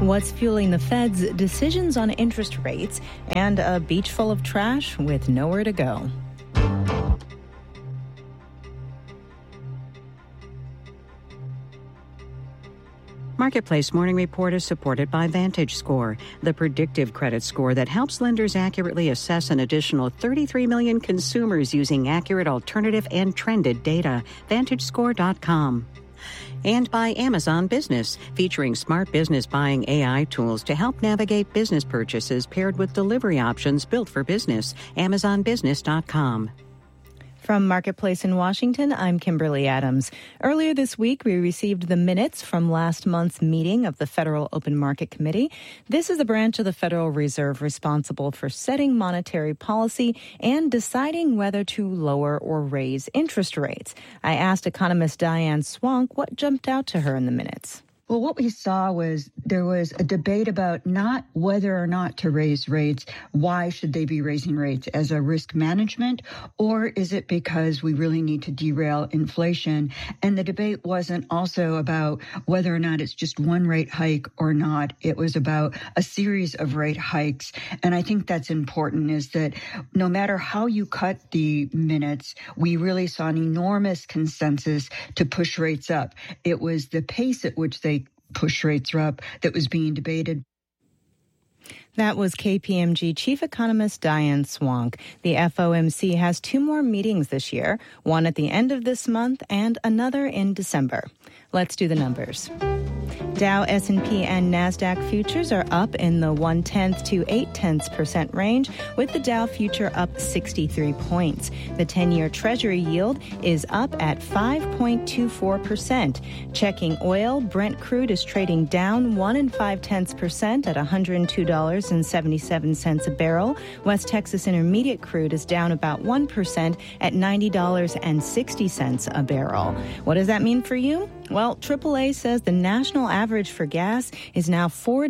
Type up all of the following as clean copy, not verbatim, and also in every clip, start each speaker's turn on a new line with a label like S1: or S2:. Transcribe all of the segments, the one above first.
S1: What's fueling the Fed's decisions on interest rates, and a beach full of trash with nowhere to go.
S2: Marketplace Morning Report is supported by VantageScore, the predictive credit score that helps lenders accurately assess an additional 33 million consumers using accurate alternative and trended data. VantageScore.com. And by Amazon Business, featuring smart business buying AI tools to help navigate business purchases paired with delivery options built for business. AmazonBusiness.com.
S1: From Marketplace in Washington, I'm Kimberly Adams. Earlier this week, we received the minutes from last month's meeting of the Federal Open Market Committee. This is the branch of the Federal Reserve responsible for setting monetary policy and deciding whether to lower or raise interest rates. I asked economist Diane Swonk what jumped out to her in the minutes.
S3: Well, what we saw was there was a debate about not whether or not to raise rates. Why should they be raising rates? As a risk management, or is it because we really need to derail inflation? And the debate wasn't also about whether or not it's just one rate hike or not. It was about a series of rate hikes. And I think that's important, is that no matter how you cut the minutes, we really saw an enormous consensus to push rates up. It was the pace at which they push rates up that was being debated.
S1: That was KPMG Chief Economist Diane Swonk. The FOMC has 2 more meetings this year, one at the end of this month and another in December. Let's do the numbers. Dow, S&P, and NASDAQ futures are up in the 0.1 to 0.8% range, with the Dow future up 63 points. The 10-year Treasury yield is up at 5.24%. Checking oil, Brent crude is trading down 1.5% at $102.77 a barrel. West Texas Intermediate crude is down about 1% at $90.60 a barrel. What does that mean for you? Well, AAA says the national average for gas is now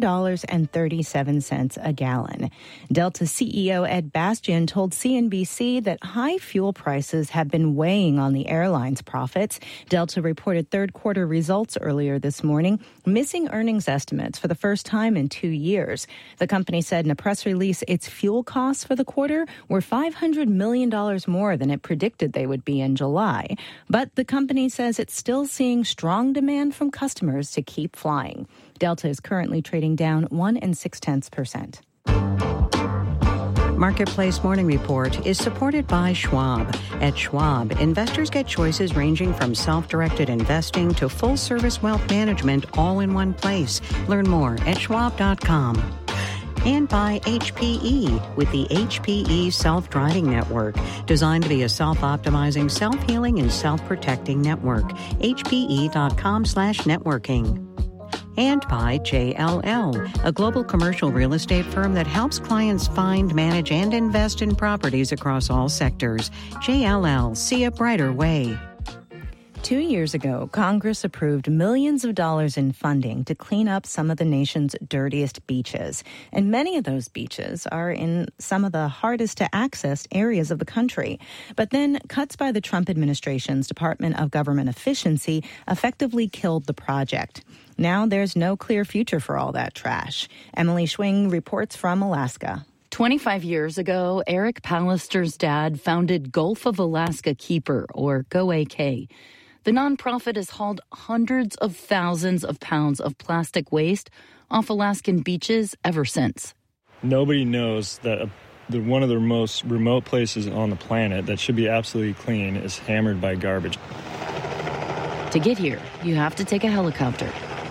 S1: $4.37 a gallon. Delta CEO Ed Bastian told CNBC that high fuel prices have been weighing on the airline's profits. Delta reported third-quarter results earlier this morning, missing earnings estimates for the first time in 2 years. The company said in a press release its fuel costs for the quarter were $500 million more than it predicted they would be in July. But the company says it's still seeing strong demand from customers to keep flying. Delta is currently trading down 1.6%.
S2: Marketplace Morning Report is supported by Schwab. At Schwab, investors get choices ranging from self-directed investing to full-service wealth management all in one place. Learn more at schwab.com. And by HPE, with the HPE Self-Driving Network, designed to be a self-optimizing, self-healing, and self-protecting network. HPE.com/networking. And by JLL, a global commercial real estate firm that helps clients find, manage, and invest in properties across all sectors. JLL, see a brighter way.
S1: 2 years ago, Congress approved millions of dollars in funding to clean up some of the nation's dirtiest beaches. And many of those beaches are in some of the hardest to access areas of the country. But then cuts by the Trump administration's Department of Government Efficiency effectively killed the project. Now there's no clear future for all that trash. Emily Schwing reports from Alaska.
S4: 25 years ago, Eric Pallister's dad founded Gulf of Alaska Keeper, or GoAK. The nonprofit has hauled hundreds of thousands of pounds of plastic waste off Alaskan beaches ever since.
S5: Nobody knows that one of the most remote places on the planet that should be absolutely clean is hammered by garbage.
S4: To get here, you have to take a helicopter.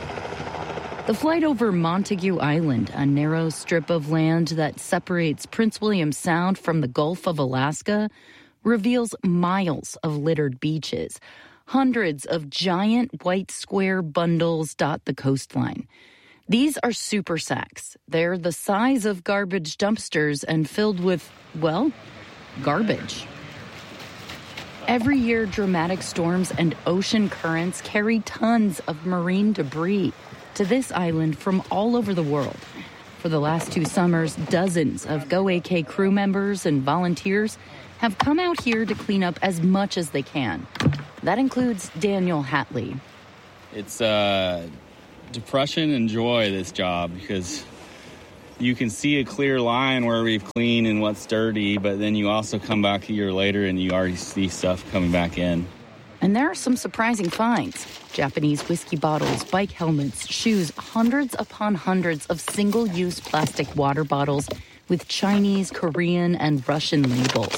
S4: The flight over Montague Island, a narrow strip of land that separates Prince William Sound from the Gulf of Alaska, reveals miles of littered beaches. Hundreds of giant white square bundles dot the coastline. These are super sacks. They're the size of garbage dumpsters and filled with, well, garbage. Every year, dramatic storms and ocean currents carry tons of marine debris to this island from all over the world. For the last 2 summers, dozens of GoAK crew members and volunteers have come out here to clean up as much as they can. That includes Daniel Hatley.
S6: It's depression and joy, this job, because you can see a clear line where we've cleaned and what's dirty, but then you also come back a year later and you already see stuff coming back in.
S4: And there are some surprising finds. Japanese whiskey bottles, bike helmets, shoes, hundreds upon hundreds of single-use plastic water bottles with Chinese, Korean, and Russian labels.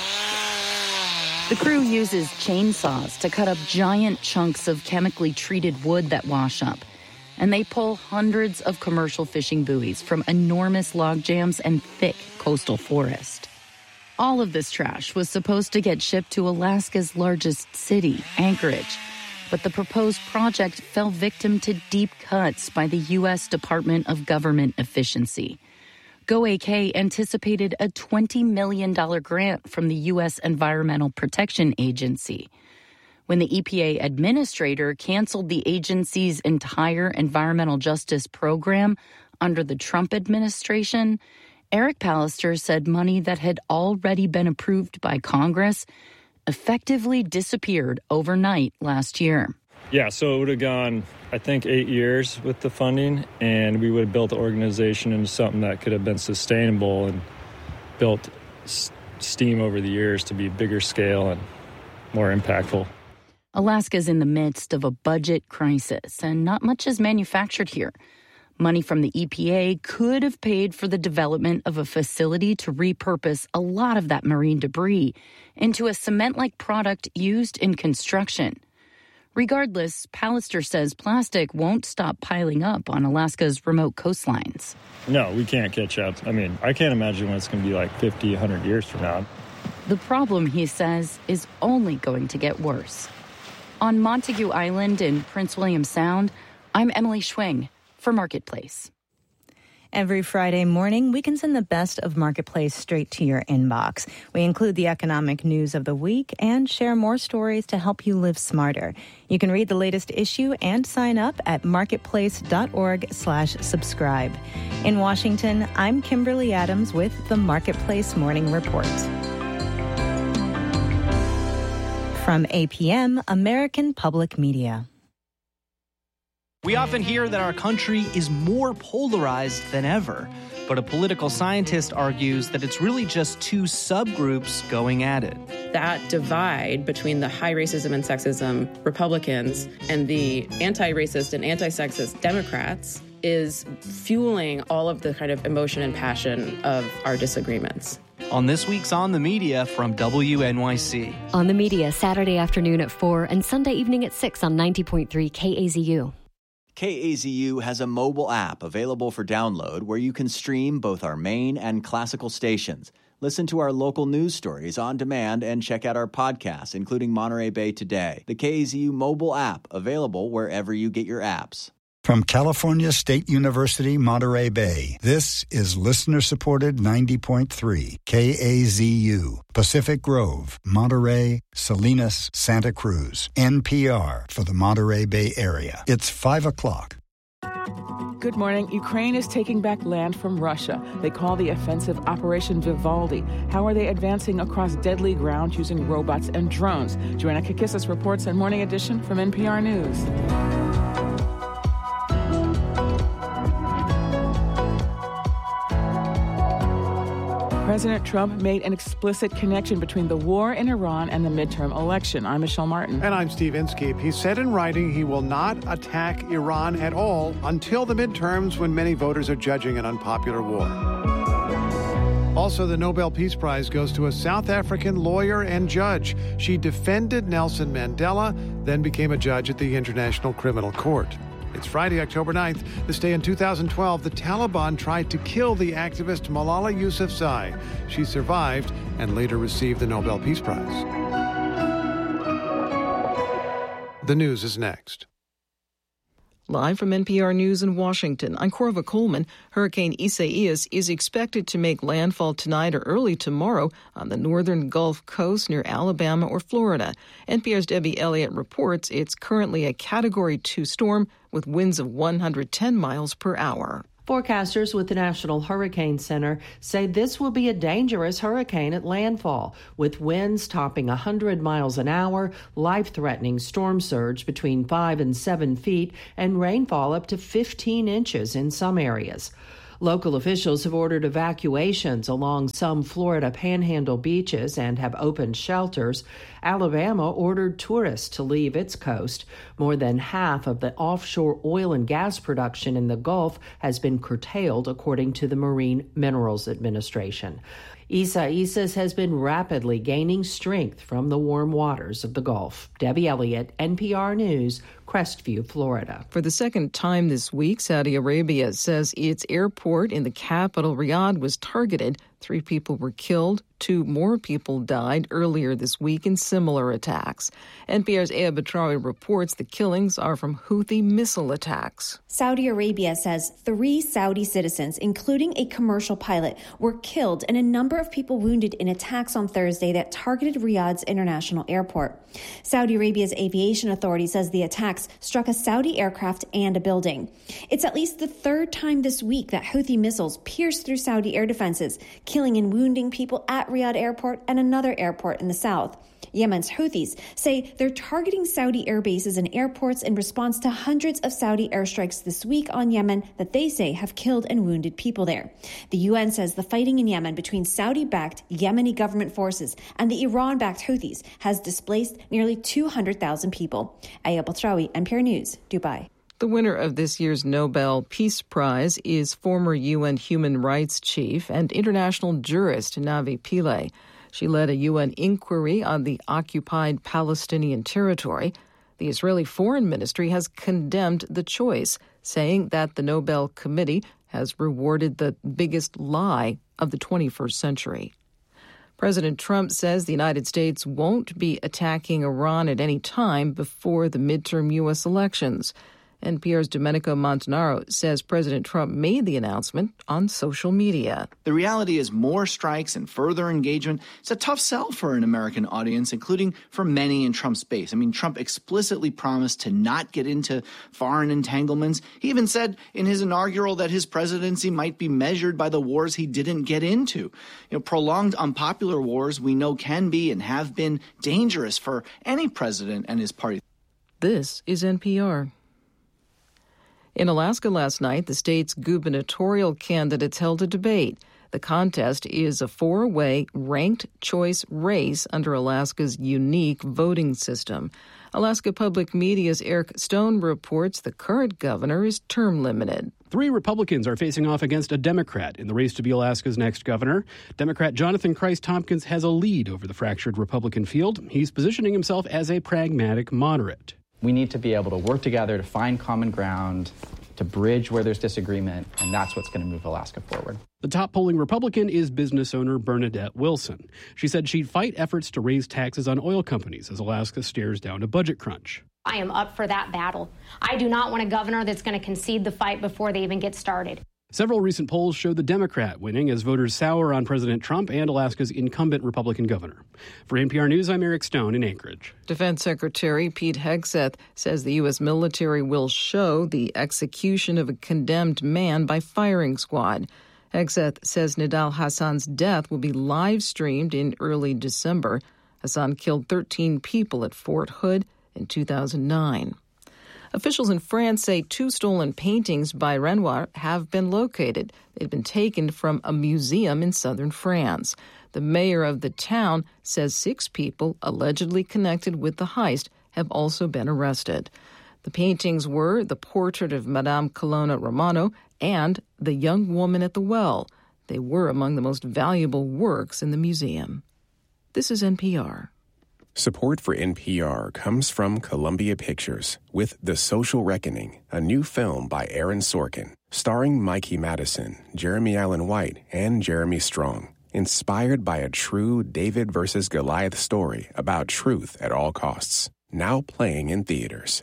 S4: The crew uses chainsaws to cut up giant chunks of chemically treated wood that wash up. And they pull hundreds of commercial fishing buoys from enormous log jams and thick coastal forest. All of this trash was supposed to get shipped to Alaska's largest city, Anchorage. But the proposed project fell victim to deep cuts by the U.S. Department of Government Efficiency. GoAK anticipated a $20 million grant from the U.S. Environmental Protection Agency. When the EPA administrator canceled the agency's entire environmental justice program under the Trump administration, Eric Pallister said money that had already been approved by Congress effectively disappeared overnight last year.
S5: Yeah, so it would have gone, I think, 8 years with the funding, and we would have built the organization into something that could have been sustainable and built steam over the years to be bigger scale and more impactful.
S4: Alaska's in the midst of a budget crisis, and not much is manufactured here. Money from the EPA could have paid for the development of a facility to repurpose a lot of that marine debris into a cement-like product used in construction. Regardless, Pallister says plastic won't stop piling up on Alaska's remote coastlines.
S5: No, we can't catch up. I mean, I can't imagine what it's going to be like 50, 100 years from now.
S4: The problem, he says, is only going to get worse. On Montague Island in Prince William Sound, I'm Emily Schwing for Marketplace.
S1: Every Friday morning, we can send the best of Marketplace straight to your inbox. We include the economic news of the week and share more stories to help you live smarter. You can read the latest issue and sign up at marketplace.org/subscribe. In Washington, I'm Kimberly Adams with the Marketplace Morning Report. From APM, American Public Media.
S7: We often hear that our country is more polarized than ever, but a political scientist argues that it's really just two subgroups going at it.
S8: That divide between the high racism and sexism Republicans and the anti-racist and anti-sexist Democrats is fueling all of the kind of emotion and passion of our disagreements.
S7: On this week's On the Media from WNYC.
S9: On the Media, Saturday afternoon at 4 and Sunday evening at 6 on 90.3 KAZU.
S10: KAZU has a mobile app available for download where you can stream both our main and classical stations. Listen to our local news stories on demand and check out our podcasts, including Monterey Bay Today. The KAZU mobile app, available wherever you get your apps.
S11: From California State University, Monterey Bay, this is listener-supported 90.3 KAZU, Pacific Grove, Monterey, Salinas, Santa Cruz, NPR for the Monterey Bay area. It's 5 o'clock.
S12: Good morning. Ukraine is taking back land from Russia. They call the offensive Operation Vivaldi. How are they advancing across deadly ground using robots and drones? Joanna Kakissis reports on Morning Edition from NPR News. President Trump made an explicit connection between the war in Iran and the midterm election. I'm Michelle Martin.
S13: And I'm Steve Inskeep. He said in writing he will not attack Iran at all until the midterms, when many voters are judging an unpopular war. Also, the Nobel Peace Prize goes to a South African lawyer and judge. She defended Nelson Mandela, then became a judge at the International Criminal Court. It's Friday, October 9th. This day in 2012, the Taliban tried to kill the activist Malala Yousafzai. She survived and later received the Nobel Peace Prize. The news is next.
S14: Live from NPR News in Washington, I'm Corva Coleman. Hurricane Isaias is expected to make landfall tonight or early tomorrow on the northern Gulf Coast near Alabama or Florida. NPR's Debbie Elliott reports it's currently a Category 2 storm with winds of 110 miles per hour.
S15: Forecasters with the National Hurricane Center say this will be a dangerous hurricane at landfall, with winds topping 100 miles an hour, life-threatening storm surge between 5 and 7 feet, and rainfall up to 15 inches in some areas. Local officials have ordered evacuations along some Florida Panhandle beaches and have opened shelters. Alabama ordered tourists to leave its coast. More than half of the offshore oil and gas production in the Gulf has been curtailed, according to the Marine Minerals Administration. Isaias has been rapidly gaining strength from the warm waters of the Gulf. Debbie Elliott, NPR News, Crestview, Florida.
S14: For the second time this week, Saudi Arabia says its airport in the capital, Riyadh, was targeted. 3 people were killed. 2 more people died earlier this week in similar attacks. NPR's Aya Batrawi reports the killings are from Houthi missile attacks.
S16: Saudi Arabia says 3 Saudi citizens, including a commercial pilot, were killed and a number of people wounded in attacks on Thursday that targeted Riyadh's international airport. Saudi Arabia's aviation authority says the attacks struck a Saudi aircraft and a building. It's at least the 3rd time this week that Houthi missiles pierced through Saudi air defenses, killing and wounding people at Riyadh Airport and another airport in the south. Yemen's Houthis say they're targeting Saudi air bases and airports in response to hundreds of Saudi airstrikes this week on Yemen that they say have killed and wounded people there. The UN says the fighting in Yemen between Saudi-backed Yemeni government forces and the Iran-backed Houthis has displaced nearly 200,000 people. Aya Batrawi, NPR News, Dubai.
S14: The winner of this year's Nobel Peace Prize is former UN human rights chief and international jurist Navi Pillay. She led a UN inquiry on the occupied Palestinian territory. The Israeli Foreign Ministry has condemned the choice, saying that the Nobel Committee has rewarded the biggest lie of the 21st century. President Trump says the United States won't be attacking Iran at any time before the midterm U.S. elections. NPR's Domenico Montanaro says President Trump made the announcement on social media.
S17: The reality is more strikes and further engagement. It's a tough sell for an American audience, including for many in Trump's base. I mean, Trump explicitly promised to not get into foreign entanglements. He even said in his inaugural that his presidency might be measured by the wars he didn't get into. Prolonged unpopular wars we know can be and have been dangerous for any president and his party.
S14: This is NPR. In Alaska last night, the state's gubernatorial candidates held a debate. The contest is a 4-way ranked choice race under Alaska's unique voting system. Alaska Public Media's Eric Stone reports the current governor is term limited.
S18: 3 Republicans are facing off against a Democrat in the race to be Alaska's next governor. Democrat Jonathan Christ-Tompkins has a lead over the fractured Republican field. He's positioning himself as a pragmatic moderate.
S19: We need to be able to work together to find common ground, to bridge where there's disagreement, and that's what's going to move Alaska forward.
S18: The top polling Republican is business owner Bernadette Wilson. She said she'd fight efforts to raise taxes on oil companies as Alaska stares down a budget crunch.
S20: I am up for that battle. I do not want a governor that's going to concede the fight before they even get started.
S18: Several recent polls show the Democrat winning as voters sour on President Trump and Alaska's incumbent Republican governor. For NPR News, I'm Eric Stone in Anchorage.
S14: Defense Secretary Pete Hegseth says the U.S. military will show the execution of a condemned man by firing squad. Hegseth says Nidal Hassan's death will be live-streamed in early December. Hassan killed 13 people at Fort Hood in 2009. Officials in France say 2 stolen paintings by Renoir have been located. They've been taken from a museum in southern France. The mayor of the town says 6 people allegedly connected with the heist have also been arrested. The paintings were the portrait of Madame Colonna Romano and the young woman at the well. They were among the most valuable works in the museum. This is NPR.
S21: Support for NPR comes from Columbia Pictures with The Social Reckoning, a new film by Aaron Sorkin, starring Mikey Madison, Jeremy Allen White, and Jeremy Strong, inspired by a true David versus Goliath story about truth at all costs, now playing in theaters.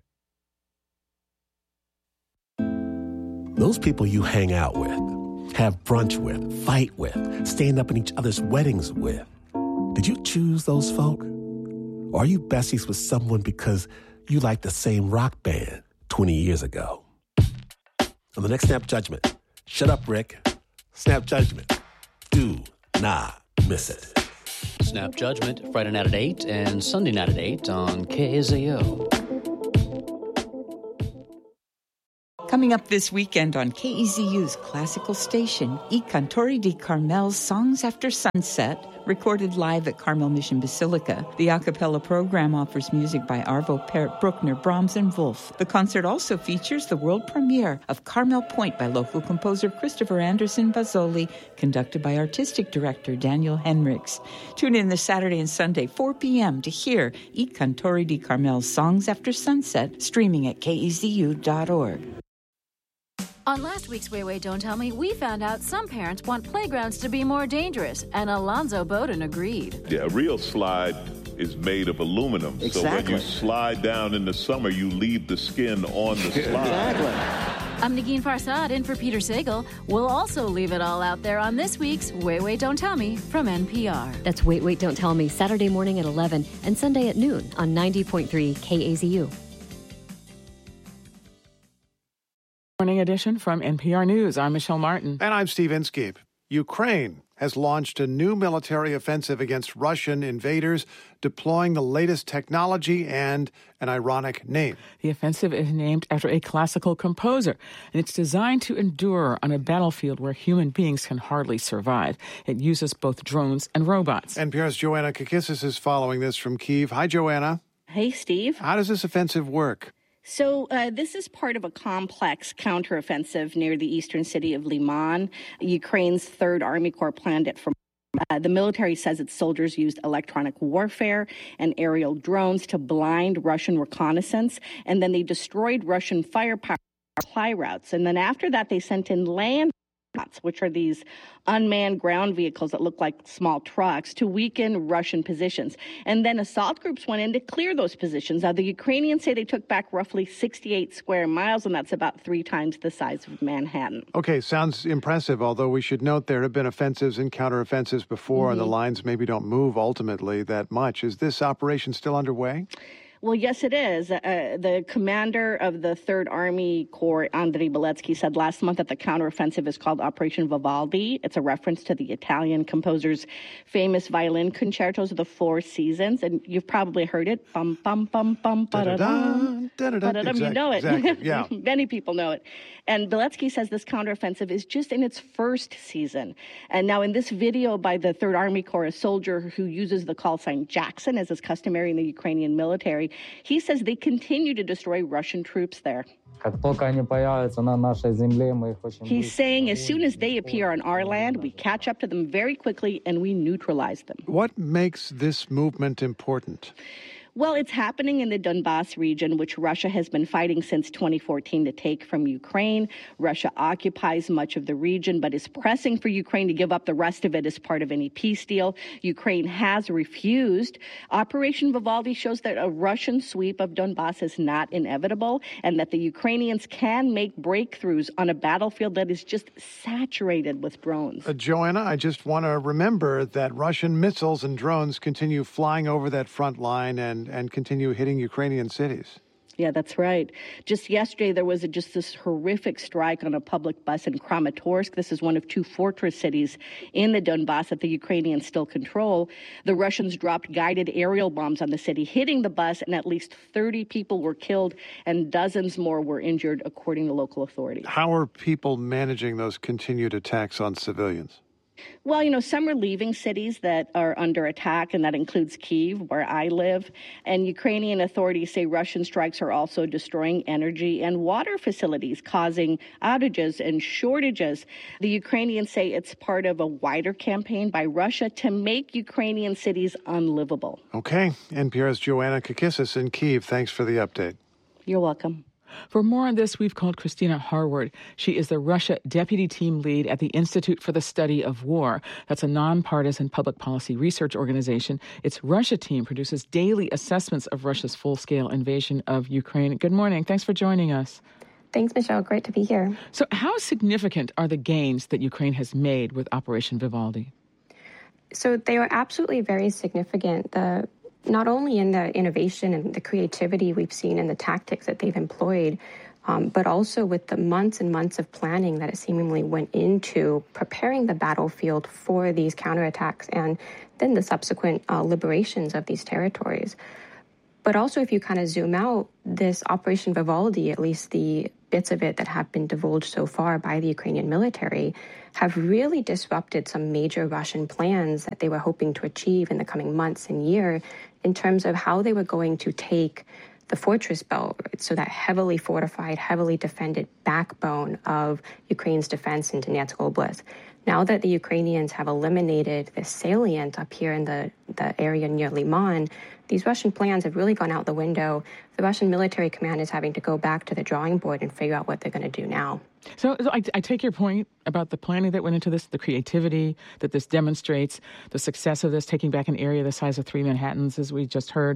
S22: Those people you hang out with, have brunch with, fight with, stand up in each other's weddings with. Did you choose those folk? Or are you besties with someone because you like the same rock band 20 years ago? On the next Snap Judgment, Shut up, Rick. Snap Judgment. Do not miss it.
S2: Snap Judgment, Friday night at 8 and Sunday night at 8 on KAZO.
S3: Coming up this weekend on KEZU's classical station, I Cantori di Carmel's Songs After Sunset, recorded live at Carmel Mission Basilica. The a cappella program offers music by Arvo Pärt, Bruckner, Brahms, and Wolf. The concert also features the world premiere of Carmel Point by local composer Christopher Anderson Bazzoli, conducted by artistic director Daniel Henriks. Tune in this Saturday and Sunday, 4 p.m. to hear I Cantori di Carmel's Songs After Sunset, streaming at kezu.org.
S23: On last week's Wait, Wait, Don't Tell Me, we found out some parents want playgrounds to be more dangerous, and Alonzo Bowden agreed.
S24: Yeah, a real slide is made of aluminum.
S23: Exactly.
S24: So when you slide down in the summer, you leave the skin on the slide.
S23: Exactly. I'm Negin Farsad in for Peter Sagal. We'll also leave it all out there on this week's Wait, Wait, Don't Tell Me from NPR.
S9: That's Wait, Wait, Don't Tell Me, Saturday morning at 11 and Sunday at noon on 90.3 KAZU.
S12: Morning edition from NPR News. I'm Michelle Martin.
S13: And I'm Steve Inskeep. Ukraine has launched a new military offensive against Russian invaders, deploying the latest technology and an ironic name.
S12: The offensive is named after a classical composer, and it's designed to endure on a battlefield where human beings can hardly survive. It uses both drones and robots.
S13: NPR's Joanna Kakissis is following this from Kyiv. Hi, Joanna.
S25: Hey, Steve.
S13: How does this offensive work?
S25: So this is part of a complex counteroffensive near the eastern city of Liman. Ukraine's Third Army Corps planned it from. The military says its soldiers used electronic warfare and aerial drones to blind Russian reconnaissance, and then they destroyed Russian firepower supply routes. And then after that, they sent in land, which are these unmanned ground vehicles that look like small trucks, to weaken Russian positions. And then assault groups went in to clear those positions. Now, the Ukrainians say they took back roughly 68 square miles, and that's about 3 times the size of Manhattan.
S13: Okay, sounds impressive, although we should note there have been offensives and counteroffensives before, and the lines maybe don't move ultimately that much. Is this operation still underway?
S25: Well, yes, it is. The commander of the Third Army Corps, Andriy Beletsky, said last month that the counteroffensive is called Operation Vivaldi. It's a reference to the Italian composer's famous violin concertos of the Four Seasons. And you've probably heard it. Bum, bum, bum, bum, ba-da-dum. You know it.
S13: Exactly. Yeah.
S25: Many people know it. And Beletsky says this counteroffensive is just in its first season. And now in this video by the Third Army Corps, a soldier who uses the call sign Jackson, as is customary in the Ukrainian military, he says they continue to destroy Russian troops there. He's saying as soon as they appear on our land, we catch up to them very quickly and we neutralize them.
S13: What makes this movement important?
S25: Well, it's happening in the Donbas region, which Russia has been fighting since 2014 to take from Ukraine. Russia occupies much of the region, but is pressing for Ukraine to give up the rest of it as part of any peace deal. Ukraine has refused. Operation Vivaldi shows that a Russian sweep of Donbas is not inevitable, and that the Ukrainians can make breakthroughs on a battlefield that is just saturated with drones.
S13: Joanna, I just want to remember that Russian missiles and drones continue flying over that front line and continue hitting Ukrainian cities.
S25: Yeah, that's right. Just yesterday, there was just this horrific strike on a public bus in Kramatorsk. This is one of 2 fortress cities in the Donbas that the Ukrainians still control. The Russians dropped guided aerial bombs on the city, hitting the bus, and at least 30 people were killed and dozens more were injured, according to local authorities.
S13: How are people managing those continued attacks on civilians?
S25: Well, some are leaving cities that are under attack, and that includes Kyiv, where I live. And Ukrainian authorities say Russian strikes are also destroying energy and water facilities, causing outages and shortages. The Ukrainians say it's part of a wider campaign by Russia to make Ukrainian cities unlivable.
S13: Okay. NPR's Joanna Kakissis in Kyiv. Thanks for the update.
S25: You're welcome.
S12: For more on this, we've called Christina Harward. She is the Russia Deputy Team Lead at the Institute for the Study of War. That's a nonpartisan public policy research organization. Its Russia team produces daily assessments of Russia's full-scale invasion of Ukraine. Good morning. Thanks for joining us.
S26: Thanks, Michelle. Great to be here.
S12: So how significant are the gains that Ukraine has made with Operation Vivaldi?
S26: So they are absolutely very significant. Not only in the innovation and the creativity we've seen and the tactics that they've employed, but also with the months and months of planning that it seemingly went into preparing the battlefield for these counterattacks and then the subsequent liberations of these territories. But also, if you kind of zoom out, this Operation Vivaldi, at least the bits of it that have been divulged so far by the Ukrainian military, have really disrupted some major Russian plans that they were hoping to achieve in the coming months and year in terms of how they were going to take the fortress belt, right? So that heavily fortified, heavily defended backbone of Ukraine's defense in Donetsk Oblast. Now that the Ukrainians have eliminated the salient up here in the area near Liman, these Russian plans have really gone out the window. The Russian military command is having to go back to the drawing board and figure out what they're going to do now.
S12: So I take your point about the planning that went into this, the creativity that this demonstrates, the success of this, taking back an area the size of 3 Manhattans, as we just heard.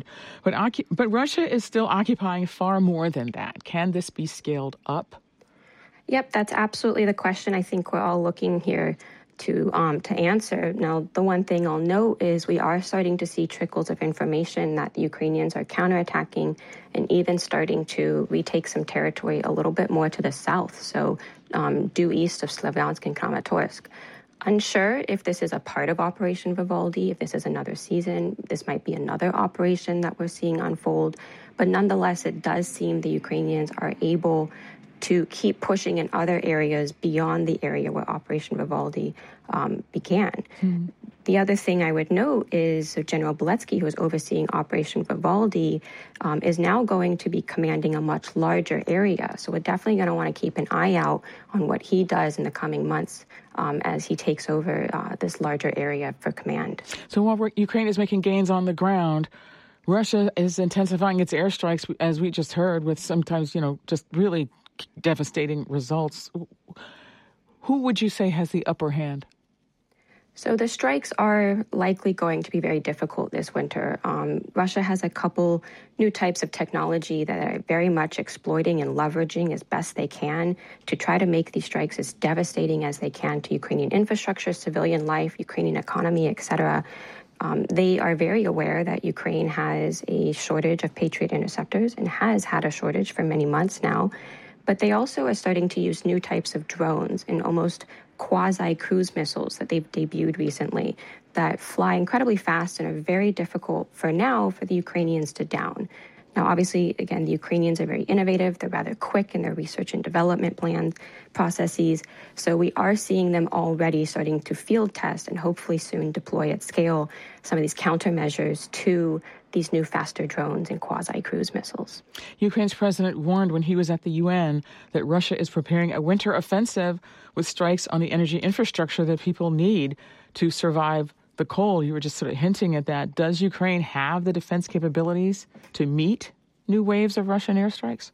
S12: But Russia is still occupying far more than that. Can this be scaled up?
S26: Yep, that's absolutely the question I think we're all looking here to answer. Now, the one thing I'll note is we are starting to see trickles of information that the Ukrainians are counterattacking and even starting to retake some territory a little bit more to the south, so due east of Slavyansk and Kramatorsk. Unsure if this is a part of Operation Vivaldi, if this is another season, this might be another operation that we're seeing unfold, but nonetheless, it does seem the Ukrainians are able to keep pushing in other areas beyond the area where Operation Vivaldi began. Mm-hmm. The other thing I would note is General Beletsky, who is overseeing Operation Vivaldi, is now going to be commanding a much larger area. So we're definitely going to want to keep an eye out on what he does in the coming months as he takes over this larger area for command.
S12: So while Ukraine is making gains on the ground, Russia is intensifying its airstrikes, as we just heard, with sometimes, just really devastating results. Who would you say has the upper hand?
S26: So the strikes are likely going to be very difficult this winter. Russia has a couple new types of technology that are very much exploiting and leveraging as best they can to try to make these strikes as devastating as they can to Ukrainian infrastructure, civilian life, Ukrainian economy, etc. They are very aware that Ukraine has a shortage of Patriot interceptors and has had a shortage for many months now. But they also are starting to use new types of drones and almost quasi-cruise missiles that they've debuted recently that fly incredibly fast and are very difficult for now for the Ukrainians to down. Now, obviously, again, the Ukrainians are very innovative. They're rather quick in their research and development plans, processes. So we are seeing them already starting to field test and hopefully soon deploy at scale some of these countermeasures to these new faster drones and quasi-cruise missiles.
S12: Ukraine's president warned when he was at the UN that Russia is preparing a winter offensive with strikes on the energy infrastructure that people need to survive the cold. You were just sort of hinting at that. Does Ukraine have the defense capabilities to meet new waves of Russian airstrikes?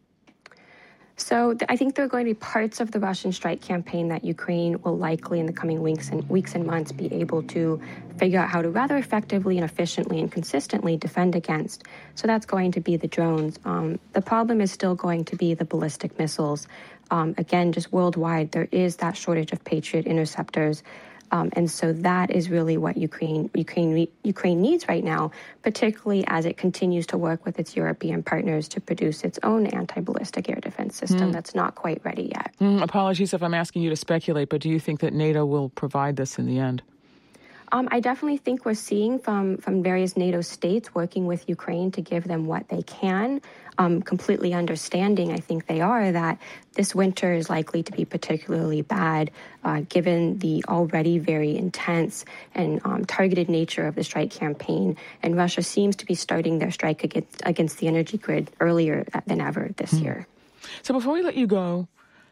S26: So I think there are going to be parts of the Russian strike campaign that Ukraine will likely in the coming weeks and months be able to figure out how to rather effectively and efficiently and consistently defend against. So that's going to be the drones. The problem is still going to be the ballistic missiles. Again, just worldwide, there is that shortage of Patriot interceptors. And so that is really what Ukraine needs right now, particularly as it continues to work with its European partners to produce its own anti-ballistic air defense system that's not quite ready yet.
S12: Apologies if I'm asking you to speculate, but do you think that NATO will provide this in the end?
S26: I definitely think we're seeing from various NATO states working with Ukraine to give them what they can, completely understanding, I think they are, that this winter is likely to be particularly bad given the already very intense and targeted nature of the strike campaign. And Russia seems to be starting their strike against the energy grid earlier than ever this year.
S12: So before we let you go,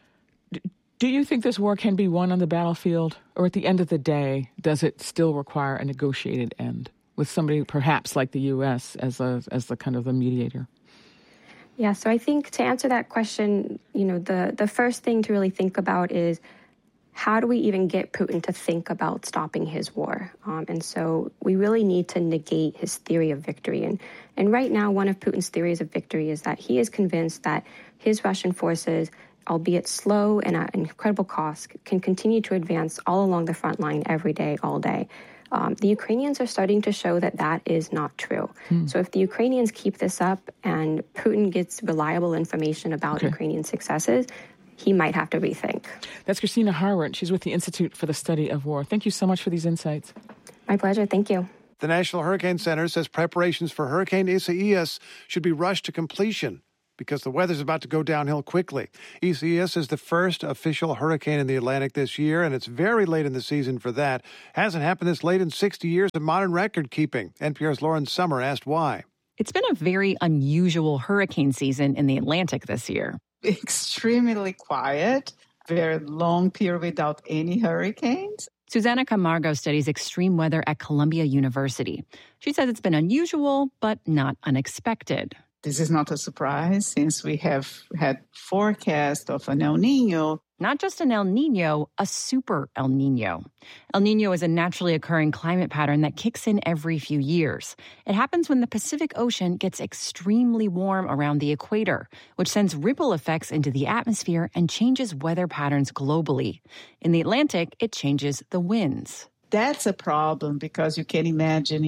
S12: do you think this war can be won on the battlefield, or at the end of the day, does it still require a negotiated end with somebody perhaps like the U.S. as the kind of the mediator?
S26: Yeah, so I think to answer that question, the first thing to really think about is how do we even get Putin to think about stopping his war? And so we really need to negate his theory of victory. And right now, one of Putin's theories of victory is that he is convinced that his Russian forces, albeit slow and at an incredible cost, can continue to advance all along the front line every day, all day. The Ukrainians are starting to show that that is not true. So if the Ukrainians keep this up and Putin gets reliable information about Ukrainian successes, he might have to rethink.
S12: That's Christina Harward. She's with the Institute for the Study of War. Thank you so much for these insights.
S26: My pleasure. Thank you.
S13: The National Hurricane Center says preparations for Hurricane Isaias should be rushed to completion because the weather's about to go downhill quickly. Isaias is the first official hurricane in the Atlantic this year, and it's very late in the season for that. Hasn't happened this late in 60 years of modern record-keeping. NPR's Lauren Sommer asked why.
S1: It's been a very unusual hurricane season in the Atlantic this year.
S4: Extremely quiet, very long period without any hurricanes.
S1: Susana Camargo studies extreme weather at Columbia University. She says it's been unusual, but not unexpected.
S4: This is not a surprise since we have had forecast of an El Niño.
S1: Not just an El Niño, a super El Niño. El Niño is a naturally occurring climate pattern that kicks in every few years. It happens when the Pacific Ocean gets extremely warm around the equator, which sends ripple effects into the atmosphere and changes weather patterns globally. In the Atlantic, it changes the winds.
S4: That's a problem because you can imagine,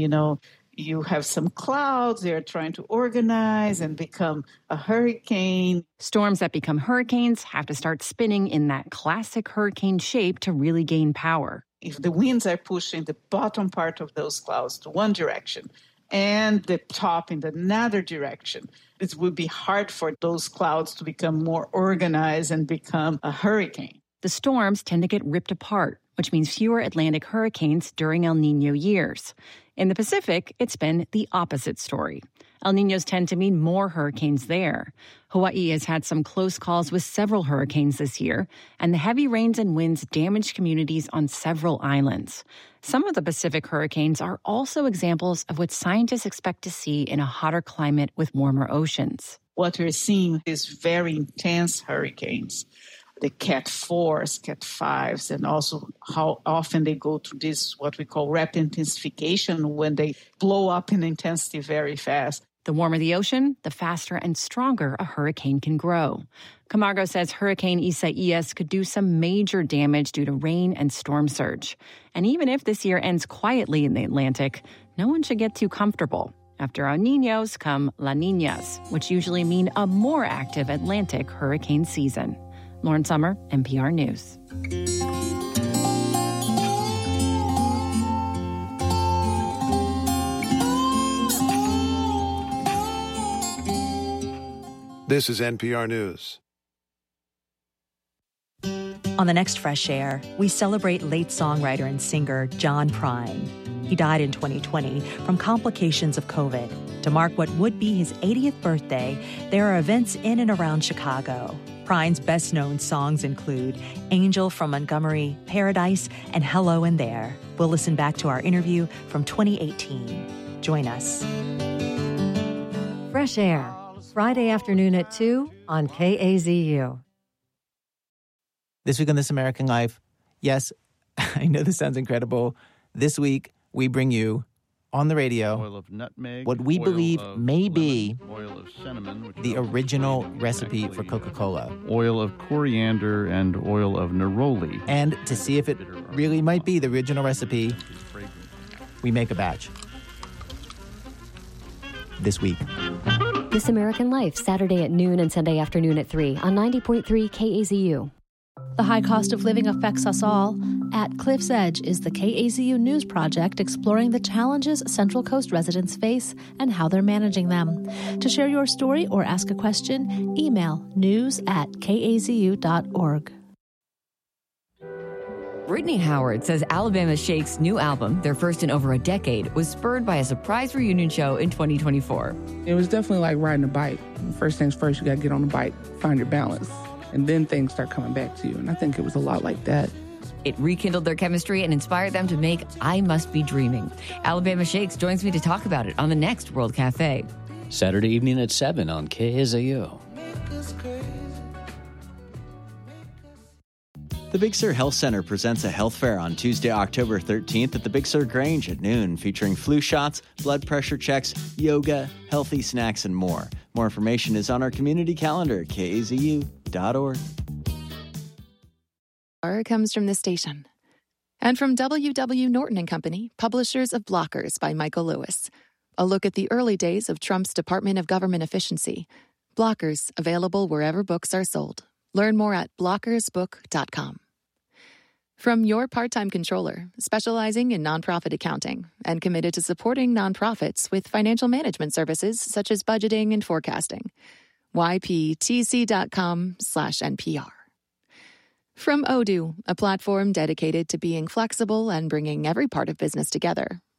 S4: you have some clouds, they're trying to organize and become a hurricane.
S1: Storms that become hurricanes have to start spinning in that classic hurricane shape to really gain power.
S4: If the winds are pushing the bottom part of those clouds to one direction and the top in another direction, it would be hard for those clouds to become more organized and become a hurricane.
S1: The storms tend to get ripped apart, which means fewer Atlantic hurricanes during El Niño years. In the Pacific, it's been the opposite story. El Niños tend to mean more hurricanes there. Hawaii has had some close calls with several hurricanes this year, and the heavy rains and winds damaged communities on several islands. Some of the Pacific hurricanes are also examples of what scientists expect to see in a hotter climate with warmer oceans.
S4: What we're seeing is very intense hurricanes. The Cat 4s, Cat 5s, and also how often they go through this, what we call rapid intensification, when they blow up in intensity very fast.
S1: The warmer the ocean, the faster and stronger a hurricane can grow. Camargo says Hurricane Isaias could do some major damage due to rain and storm surge. And even if this year ends quietly in the Atlantic, no one should get too comfortable. After El Niños come La Niñas, which usually mean a more active Atlantic hurricane season. Lauren Sommer, NPR News.
S13: This is NPR News.
S5: On the next Fresh Air, we celebrate late songwriter and singer John Prine. He died in 2020 from complications of COVID. To mark what would be his 80th birthday, there are events in and around Chicago. Prine's best-known songs include Angel from Montgomery, Paradise, and Hello in There. We'll listen back to our interview from 2018. Join us.
S6: Fresh Air, Friday afternoon at 2 on KAZU.
S7: This week on This American Life, yes, I know this sounds incredible. This week, we bring you on the radio
S8: oil of nutmeg,
S7: what we believe may be
S8: oil of cinnamon,
S7: the original recipe for Coca-Cola.
S8: Oil of coriander and oil of neroli.
S7: And to see if it really might be the original recipe, we make a batch. This week.
S9: This American Life, Saturday at noon and Sunday afternoon at 3 on 90.3 KAZU.
S27: The high cost of living affects us all. At Cliff's Edge is the KAZU News Project exploring the challenges Central Coast residents face and how they're managing them. To share your story or ask a question, email news@kazu.org.
S28: Brittany Howard says Alabama Shake's new album, their first in over a decade, was spurred by a surprise reunion show in 2024.
S29: It was definitely like riding a bike. First things first, you got to get on the bike, find your balance, and then things start coming back to you. And I think it was a lot like that.
S28: It rekindled their chemistry and inspired them to make I Must Be Dreaming. Alabama Shakes joins me to talk about it on the next World Cafe.
S2: Saturday evening at 7 on KSAO.
S10: The Big Sur Health Center presents a health fair on Tuesday, October 13th at the Big Sur Grange at noon, featuring flu shots, blood pressure checks, yoga, healthy snacks, and more. More information is on our community calendar at kazu.org.
S30: Comes from the station.
S11: And from W.W. Norton & Company, publishers of Blockers by Michael Lewis. A look at the early days of Trump's Department of Government Efficiency. Blockers, available wherever books are sold. Learn more at blockersbook.com. From your part-time controller, specializing in nonprofit accounting and committed to supporting nonprofits with financial management services such as budgeting and forecasting. yptc.com/NPR. From Odoo, a platform dedicated to being flexible and bringing every part of business together.